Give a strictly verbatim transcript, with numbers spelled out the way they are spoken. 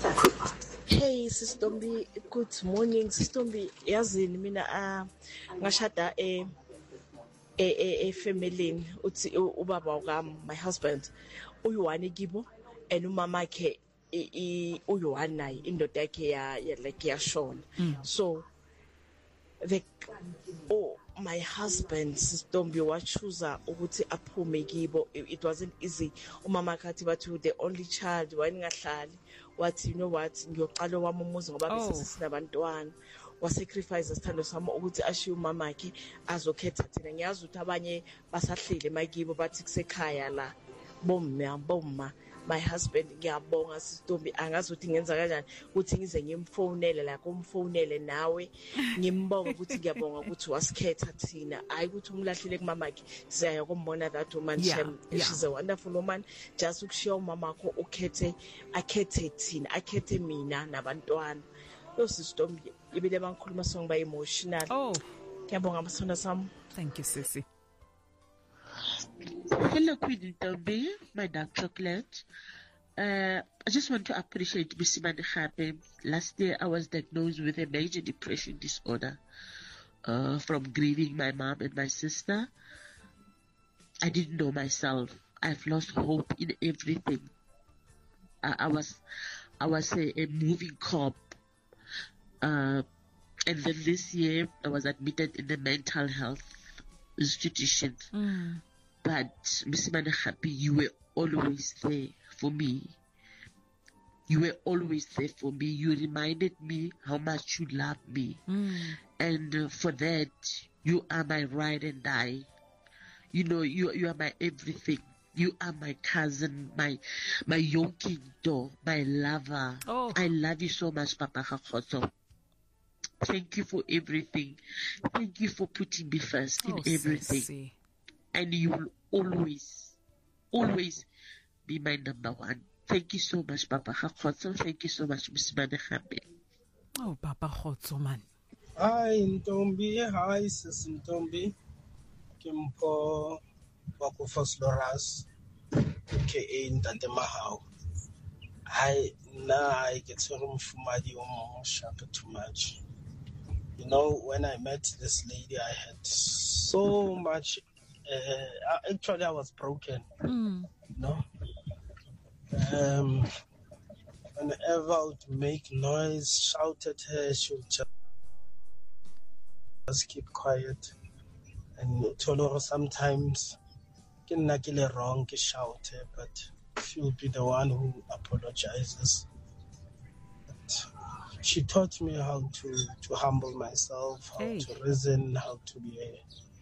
Hey Sistombi, good morning Sistombi. Yazini mina ah ngashada e e e family uthi ubaba wakami, my husband uyiwani kibo and umama wakhe uyiwani naye indoda yakhe ya like yashona. So the oh my husband Sistombi wachuza ukuthi aphume kibo. It wasn't easy. Umama kathi bathu the only child wayengahlali wathi you know what ngiyoqala wami umuzi ngoba bese sinabantwana wasacrifice isithando sami ukuthi ashiye umama wakhe azokhetha thina. Ngiyazi ukuthi abanye basahlile mayikibo bathi kusekhaya la bomma bomma. My husband ngiyabonga Sistombi, angazi ukuthi ngenza kanjani ukuthi ngize ngimfonele la kumfonele nawe ngimbonga ukuthi ngiyabonga ukuthi wasikhetha thina, hayi ukuthi umlahlile kumama wakhe. Siyaya kumbona that woman. Yeah, yeah. She's a wonderful woman. Just ukushiya umama wakho ukhethe akhethe thina akhethe mina nabantwana. Lo Sistombi ibile bangikhuluma song ba emotional. Oh, ngiyabonga masonda sami. thank you, Sissy. Hello, Queen Ntombi, my dark chocolate. Uh, I just want to appreciate Missy Manekhape. Last year, I was diagnosed with a major depression disorder uh, from grieving my mom and my sister. I didn't know myself. I've lost hope in everything. I, I was, I was a, a moving corpse. Uh, and then this year, I was admitted in the mental health institution. Mm. But Miss Manekhape, you were always there for me. You were always there for me. You reminded me how much you love me. Mm. And uh, for that, you are my ride and die. You know, you you are my everything. You are my cousin, my my yonking door, my lover. Oh. I love you so much, Papa Khotso. Thank you for everything. Thank you for putting me first Oh, in everything. Sissy. And you will always, always be my number one. Thank you so much, Papa Khotso. Thank you so much, Miss Manekhape. Oh, Papa Khotso, man. Hi, Ntombi. Hi, Sis Ntombi. Kimpo Wakufos Loras, aka Ntate Mahau. Hi, now I get to room for my own shop too much. You know, when I met this lady, I had so much. Uh, actually, I was broken. Mm. You know, um, whenever I would make noise, shout at her, she would just, just keep quiet. And Toloro sometimes can not get it wrong, can shout her, but she will be the one who apologizes. But she taught me how to, to humble myself, how Hey. to reason, how to be a